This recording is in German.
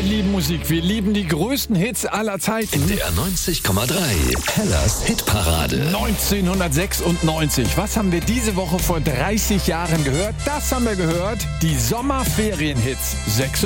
lieben Musik. Wir lieben die größten Hits aller Zeiten. Der 90,3 Hellas Hitparade. 1996. Was haben wir diese Woche vor 30 Jahren gehört? Das haben wir gehört. Die Sommerferienhits.